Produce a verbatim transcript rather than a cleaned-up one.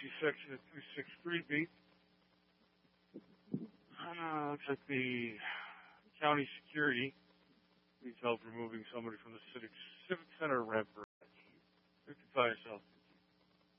emergency section at two sixty-three beat. Uh, looks like the county security needs help removing somebody from the civic, civic center ramp